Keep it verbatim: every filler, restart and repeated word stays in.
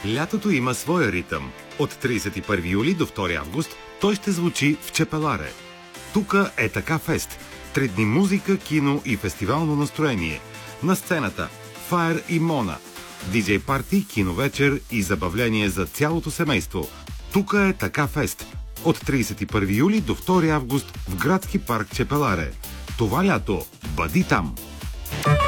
Лятото има своя ритъм. От тридесет и първи юли до втори август той ще звучи в Чепеларе. Тука е така фест. Три дни музика, кино и фестивално настроение. На сцената Фаер и Мона. Диджей парти, киновечер и забавление за цялото семейство. Тука е така фест. От тридесет и първи юли до втори август в градски парк Чепеларе. Това лято бъди там!